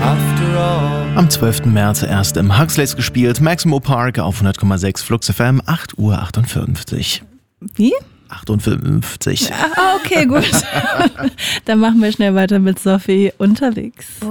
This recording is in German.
Am 12. März erst im Huxleys gespielt, Maximo Park auf 100,6 Flux FM, 8:58 Uhr. Wie? 58. Okay, gut. Dann machen wir schnell weiter mit Sophie unterwegs.